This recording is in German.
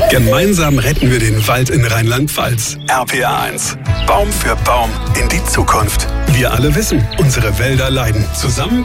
Gemeinsam retten wir den Wald in Rheinland-Pfalz. RPA1. Baum für Baum in die Zukunft. Wir alle wissen, unsere Wälder leiden. Zusammen